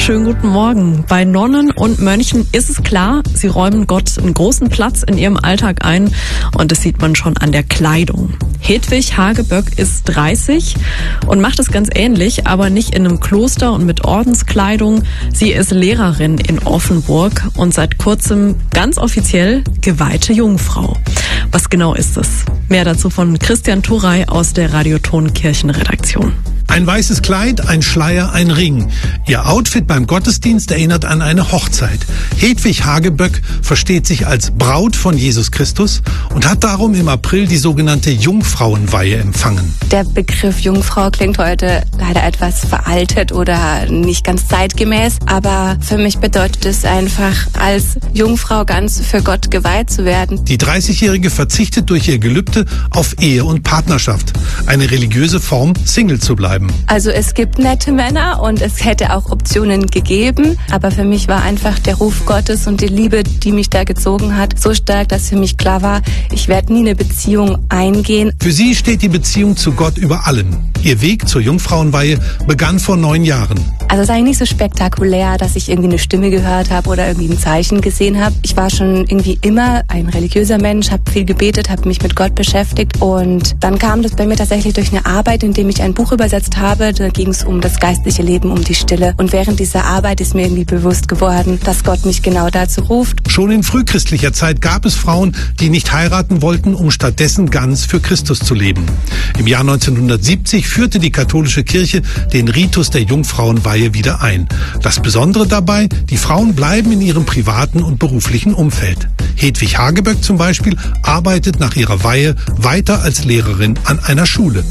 Schönen guten Morgen. Bei Nonnen und Mönchen ist es klar, sie räumen Gott einen großen Platz in ihrem Alltag ein und das sieht man schon an der Kleidung. Hedwig Hageböck ist 30 und macht es ganz ähnlich, aber nicht in einem Kloster und mit Ordenskleidung. Sie ist Lehrerin in Offenburg und seit kurzem ganz offiziell geweihte Jungfrau. Was genau ist es? Mehr dazu von Christian Turey aus der Radioton Kirchenredaktion. Ein weißes Kleid, ein Schleier, ein Ring. Ihr Outfit beim Gottesdienst erinnert an eine Hochzeit. Hedwig Hageböck versteht sich als Braut von Jesus Christus und hat darum im April die sogenannte Jungfrauenweihe empfangen. Der Begriff Jungfrau klingt heute leider etwas veraltet oder nicht ganz zeitgemäß, aber für mich bedeutet es einfach, als Jungfrau ganz für Gott geweiht zu werden. Die 30-Jährige verzichtet durch ihr Gelübde auf Ehe und Partnerschaft, eine religiöse Form, Single zu bleiben. Also es gibt nette Männer und es hätte auch Optionen gegeben, aber für mich war einfach der Ruf Gottes und die Liebe, die mich da gezogen hat, so stark, dass für mich klar war, ich werde nie eine Beziehung eingehen. Für sie steht die Beziehung zu Gott über allem. Ihr Weg zur Jungfrauenweihe begann vor 9 Jahren. Also es ist eigentlich nicht so spektakulär, dass ich irgendwie eine Stimme gehört habe oder irgendwie ein Zeichen gesehen habe. Ich war schon irgendwie immer ein religiöser Mensch, habe viel gebetet, habe mich mit Gott beschäftigt und dann kam das bei mir tatsächlich durch eine Arbeit, in dem ich ein Buch übersetzt habe. Da ging es um das geistliche Leben, um die Stille. Und während dieser Arbeit ist mir irgendwie bewusst geworden, dass Gott mich genau dazu ruft. Schon in frühchristlicher Zeit gab es Frauen, die nicht heiraten wollten, um stattdessen ganz für Christus zu leben. Im Jahr 1970 führte die katholische Kirche den Ritus der Jungfrauenweihe wieder ein. Das Besondere dabei, die Frauen bleiben in ihrem privaten und beruflichen Umfeld. Hedwig Hageböck zum Beispiel arbeitet nach ihrer Weihe weiter als Lehrerin an einer Schule.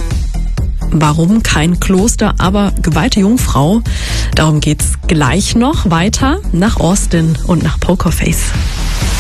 Warum kein Kloster, aber geweihte Jungfrau? Darum geht's gleich noch weiter nach Austin und nach Pokerface.